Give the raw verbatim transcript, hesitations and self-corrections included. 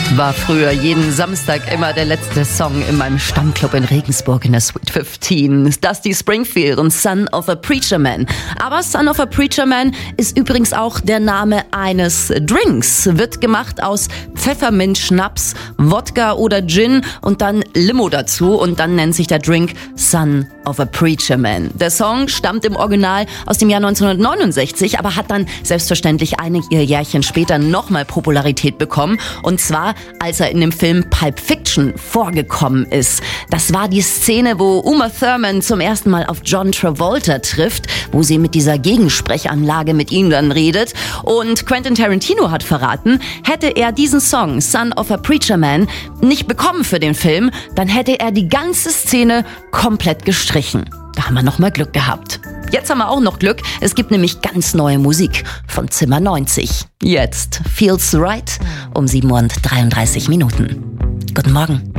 War früher jeden Samstag immer der letzte Song in meinem Stammclub in Regensburg in der Sweet fünfzehn. Dusty Springfield und Son of a Preacher Man. Aber Son of a Preacher Man ist übrigens auch der Name eines Drinks. Wird gemacht aus Pfefferminzschnaps, Wodka oder Gin und dann Limo dazu. Und dann nennt sich der Drink Son of a Preacher Man. Der Song stammt im Original aus dem Jahr neunzehnhundertneunundsechzig, aber hat dann selbstverständlich einige Jährchen später nochmal Popularität bekommen. Und zwar, als er in dem Film Pulp Fiction vorgekommen ist. Das war die Szene, wo Uma Thurman zum ersten Mal auf John Travolta trifft, wo sie mit dieser Gegensprechanlage mit ihm dann redet. Und Quentin Tarantino hat verraten, hätte er diesen Song Son of a Preacher Man nicht bekommen für den Film, dann hätte er die ganze Szene komplett gestrichen. Da haben wir noch mal Glück gehabt. Jetzt haben wir auch noch Glück. Es gibt nämlich ganz neue Musik von Zimmer neunzig. Jetzt Feels Right um sieben Uhr dreiunddreißig Minuten. Guten Morgen.